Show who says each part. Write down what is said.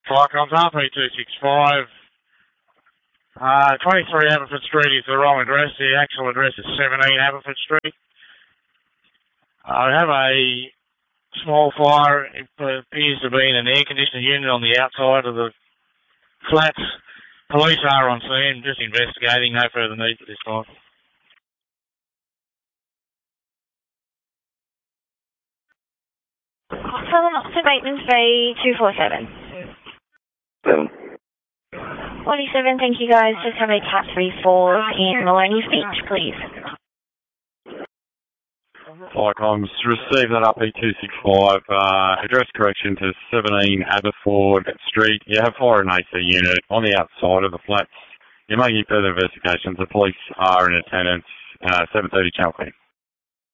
Speaker 1: Firecom's RP265. 23 Aberford Street is the wrong address. The actual address is 17 Aberford Street. I have a small fire. It appears to be in an air conditioning unit on the outside of the flats. Police are on scene, just investigating. No further need at this time.
Speaker 2: To maintenance bay 247. 47, thank you guys. Just have a cat 34 in Maloney Beach, please.
Speaker 3: Firecom's received that RP265, address correction to 17 Aberford Street. You have fire and AC unit on the outside of the flats. You're making further investigations. The police are in attendance, 7:30 Channel Queen.